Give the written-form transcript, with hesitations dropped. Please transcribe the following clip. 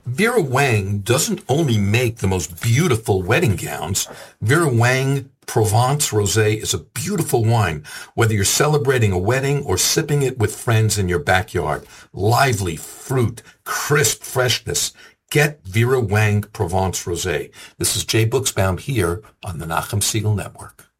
Vera Wang doesn't only make the most beautiful wedding gowns. Vera Wang Provence Rosé is a beautiful wine, whether you're celebrating a wedding or sipping it with friends in your backyard. Lively fruit, crisp freshness. Get Vera Wang Provence Rosé. This is Jay Buchsbaum here on the Nachum Segal Network.